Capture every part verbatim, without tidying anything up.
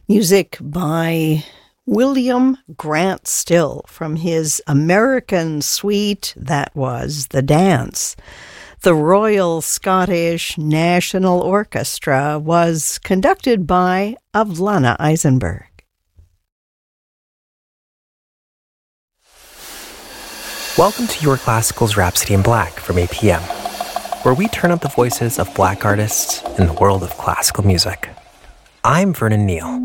Music by William Grant Still from his American suite that was The Dance. The Royal Scottish National Orchestra was conducted by Avlana Eisenberg. Welcome to Your Classical's Rhapsody in Black from A P M, where we turn up the voices of Black artists in the world of classical music. I'm Vernon Neal.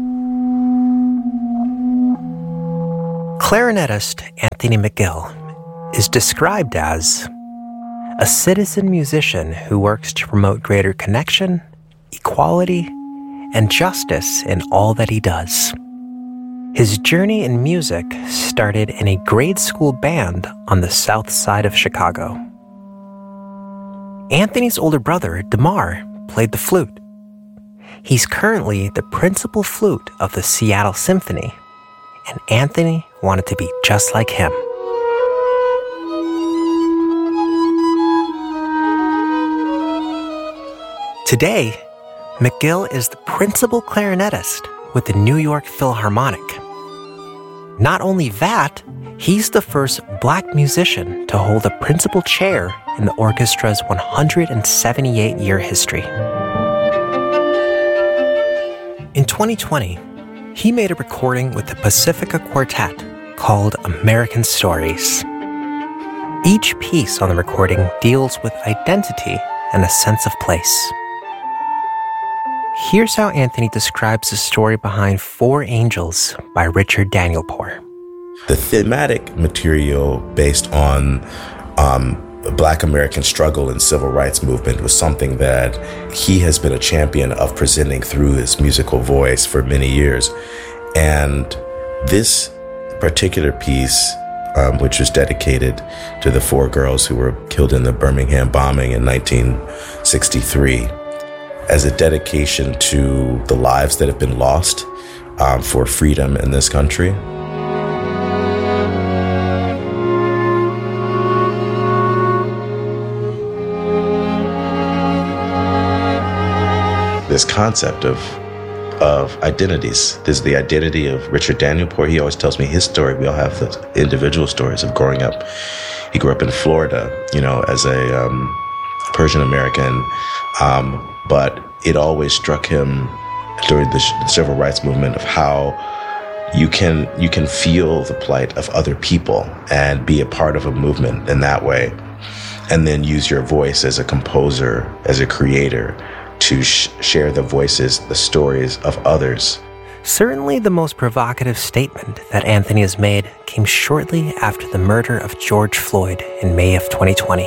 Clarinetist Anthony McGill is described as a citizen musician who works to promote greater connection, equality, and justice in all that he does. His journey in music started in a grade school band on the south side of Chicago. Anthony's older brother, Damar, played the flute. He's currently the principal flute of the Seattle Symphony, and Anthony wanted to be just like him. Today, McGill is the principal clarinetist with the New York Philharmonic. Not only that, he's the first Black musician to hold a principal chair in the orchestra's one hundred seventy-eight year history. In twenty twenty, he made a recording with the Pacifica Quartet called American Stories. Each piece on the recording deals with identity and a sense of place. Here's how Anthony describes the story behind Four Angels by Richard Danielpour. The thematic material based on um, Black American struggle and civil rights movement was something that he has been a champion of presenting through his musical voice for many years. And this particular piece, um, which was dedicated to the four girls who were killed in the Birmingham bombing in nineteen sixty-three, as a dedication to the lives that have been lost um, for freedom in this country. This concept of of identities. There's the identity of Richard Danielpour. He always tells me his story. We all have the individual stories of growing up. He grew up in Florida, you know, as a um, Persian American, um, but it always struck him during the civil rights movement of how you can you can feel the plight of other people and be a part of a movement in that way, and then use your voice as a composer, as a creator, to sh- share the voices, the stories of others. Certainly the most provocative statement that Anthony has made came shortly after the murder of George Floyd in May of twenty twenty.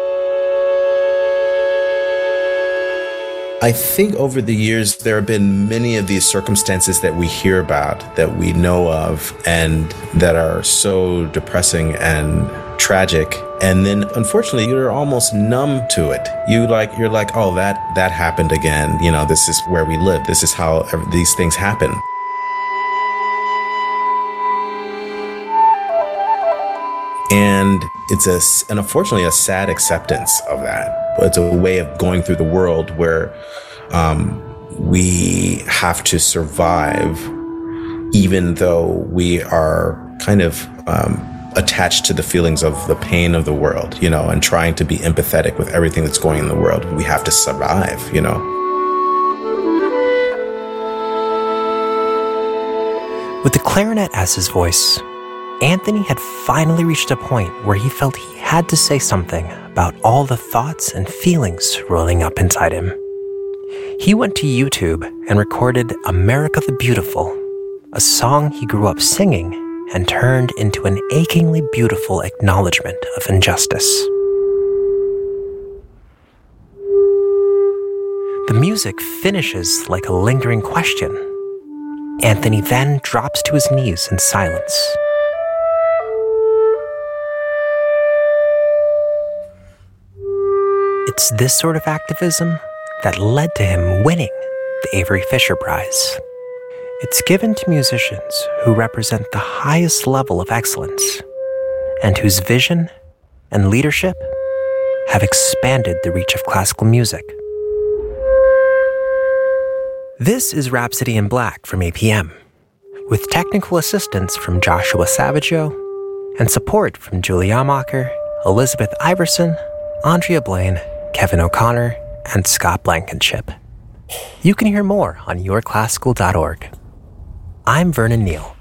I think over the years, there have been many of these circumstances that we hear about, that we know of, and that are so depressing and tragic. And then, unfortunately, you're almost numb to it. You like, you're like, oh, that, that happened again. You know, this is where we live. This is how these things happen. And it's a, and unfortunately, a sad acceptance of that. It's a way of going through the world where um, we have to survive, even though we are kind of um, attached to the feelings of the pain of the world, you know, and trying to be empathetic with everything that's going in the world. We have to survive, you know. With the clarinet as his voice, Anthony had finally reached a point where he felt he had to say something about all the thoughts and feelings rolling up inside him. He went to YouTube and recorded America the Beautiful, a song he grew up singing and turned into an achingly beautiful acknowledgement of injustice. The music finishes like a lingering question. Anthony then drops to his knees in silence. It's this sort of activism that led to him winning the Avery Fisher Prize. It's given to musicians who represent the highest level of excellence and whose vision and leadership have expanded the reach of classical music. This is Rhapsody in Black from A P M, with technical assistance from Joshua Savaggio and support from Julie Amacher, Elizabeth Iverson, Andrea Blaine, Kevin O'Connor, and Scott Blankenship. You can hear more on your classical dot org. I'm Vernon Neal.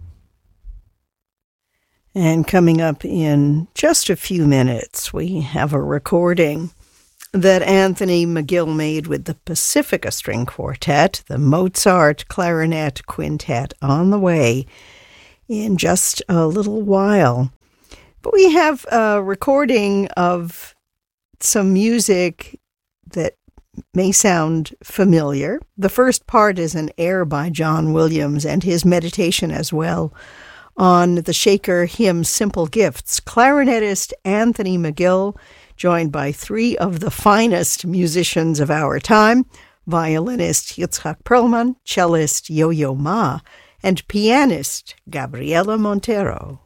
And coming up in just a few minutes, we have a recording that Anthony McGill made with the Pacifica String Quartet, the Mozart Clarinet Quintet, on the way in just a little while. But we have a recording of some music that may sound familiar. The first part is an air by John Williams and his meditation as well on the Shaker hymn Simple Gifts. Clarinetist Anthony McGill, joined by three of the finest musicians of our time, violinist Yitzhak Perlman, cellist Yo-Yo Ma, and pianist Gabriela Montero.